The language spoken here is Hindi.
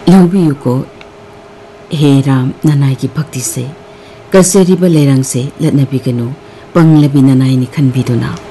लौबियुको हे राम ननाई की भक्ति से कसरीब लेरंग से लटनबीगनु पंगलबी ननाई नि खनबीदुना